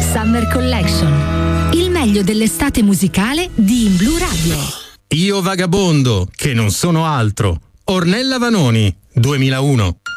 Summer Collection. Il meglio dell'estate musicale di In Blu Radio. Io vagabondo, che non sono altro. Ornella Vanoni, 2001.